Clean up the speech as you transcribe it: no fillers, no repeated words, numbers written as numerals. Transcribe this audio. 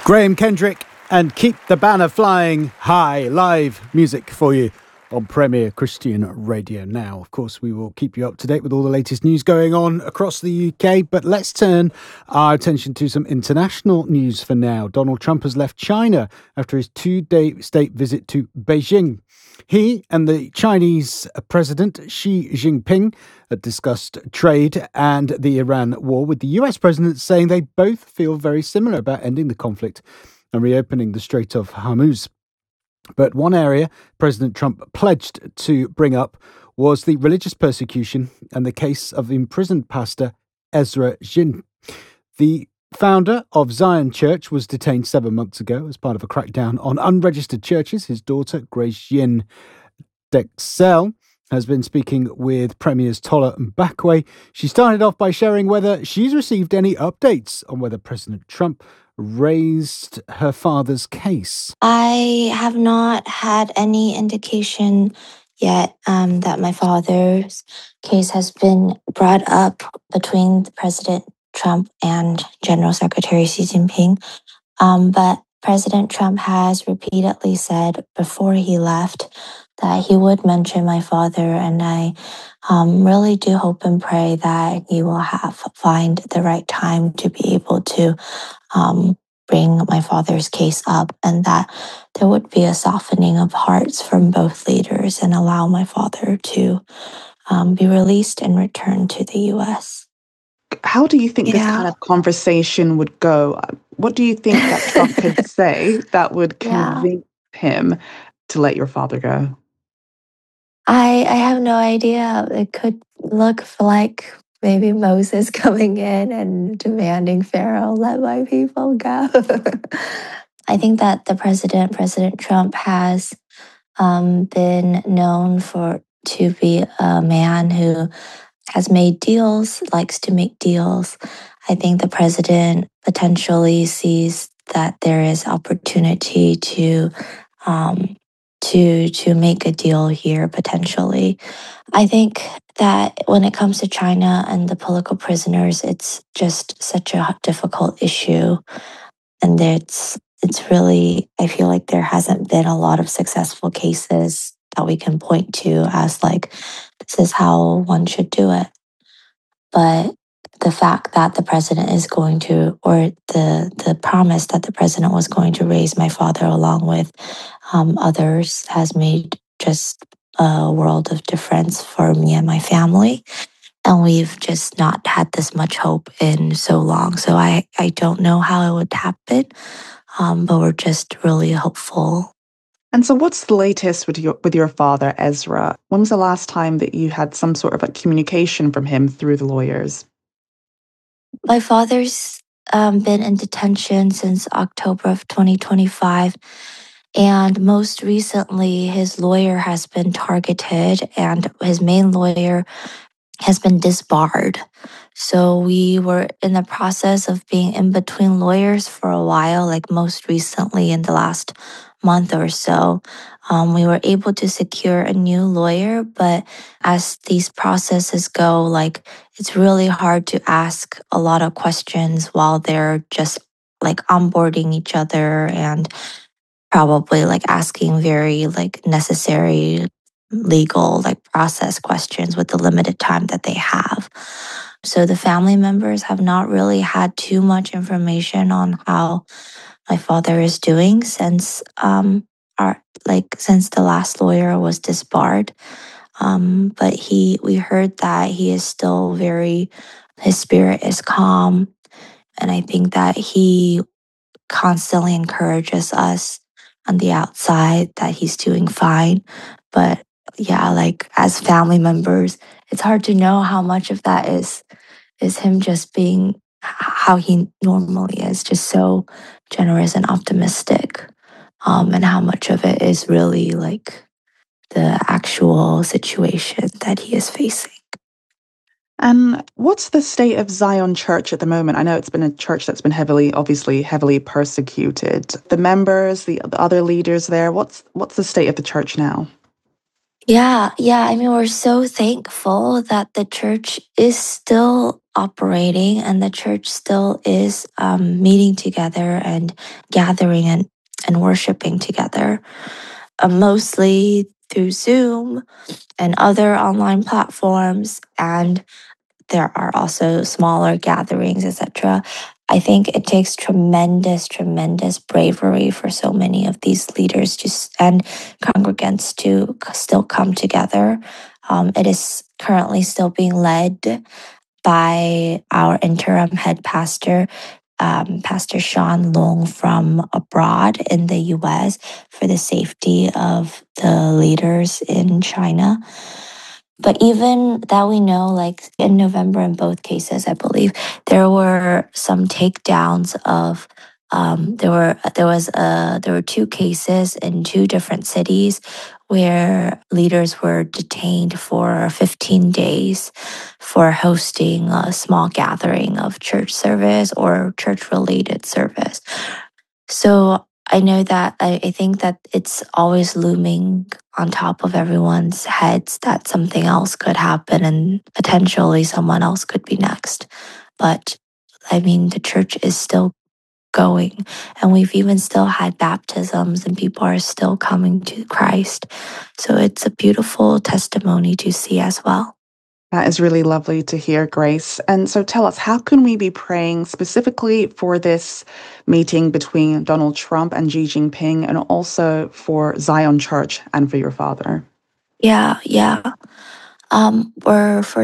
Graham Kendrick and Keep the Banner Flying High, live music for you on Premier Christian Radio. Now, of course, we will keep you up to date with all the latest news going on across the UK, but let's turn our attention to some international news for now. Donald Trump has left China after his two-day state visit to Beijing. He and the Chinese President Xi Jinping discussed trade and the Iran war, with the US president saying they both feel very similar about ending the conflict and reopening the Strait of Hormuz. But one area President Trump pledged to bring up was the religious persecution and the case of imprisoned pastor Ezra Jin. The founder of Zion Church was detained 7 months ago as part of a crackdown on unregistered churches. His daughter, Grace Yin Dexel, has been speaking with Premiers Tola Mbakwe. She started off by sharing whether she's received any updates on whether President Trump raised her father's case. I have not had any indication yet that my father's case has been brought up between President Trump and General Secretary Xi Jinping. But President Trump has repeatedly said before he left that he would mention my father, and I really do hope and pray that he will find the right time to be able to bring my father's case up, and that there would be a softening of hearts from both leaders and allow my father to be released and return to the U.S. How do you think this kind of conversation would go? What do you think that Trump could say that would convince him to let your father go? I have no idea. It could look like maybe Moses coming in and demanding Pharaoh, let my people go. I think that President Trump, has been known to be a man who has made deals, likes to make deals. I think the president potentially sees that there is opportunity to make a deal here potentially. I think that when it comes to China and the political prisoners, it's just such a difficult issue, and it's really, I feel like there hasn't been a lot of successful cases that we can point to as like, this is how one should do it. But the fact that the president is going to, or the promise that the president was going to raise my father along with others, has made just a world of difference for me and my family. And we've just not had this much hope in so long. So I don't know how it would happen, but we're just really hopeful. And so what's the latest with your father, Ezra? When was the last time that you had some sort of like communication from him through the lawyers? My father's been in detention since October of 2025. And most recently, his lawyer has been targeted, and his main lawyer has been disbarred. So we were in the process of being in between lawyers for a while, like most recently in the last month or so. We were able to secure a new lawyer, but as these processes go, like it's really hard to ask a lot of questions while they're just like onboarding each other and probably like asking very like necessary legal like process questions with the limited time that they have. So the family members have not really had too much information on how my father is doing since since the last lawyer was disbarred. But we heard that he is still his spirit is calm, and I think that he constantly encourages us on the outside that he's doing fine. But yeah, like as family members, it's hard to know how much of that is him just being how he normally is, just so generous and optimistic, and how much of it is really like the actual situation that he is facing. And what's the state of Zion Church at the moment? I know it's been a church that's been heavily persecuted. The members, the other leaders there, what's the state of the church now? Yeah. I mean, we're so thankful that the church is still operating, and the church still is meeting together and gathering and worshiping together, mostly through Zoom and other online platforms. And there are also smaller gatherings, etc. I think it takes tremendous bravery for so many of these leaders and congregants to still come together. It is currently still being led by our interim head pastor, Pastor Sean Long from abroad in the US, for the safety of the leaders in China. But even that, we know, like in November, in both cases, I believe there were some takedowns of. There were two cases in two different cities where leaders were detained for 15 days for hosting a small gathering of church service or church related service. So I know that I think that it's always looming on top of everyone's heads that something else could happen and potentially someone else could be next. But I mean, the church is still going, and we've even still had baptisms and people are still coming to Christ. So it's a beautiful testimony to see as well. That is really lovely to hear, Grace. And so tell us, how can we be praying specifically for this meeting between Donald Trump and Xi Jinping, and also for Zion Church and for your father? Yeah. We're for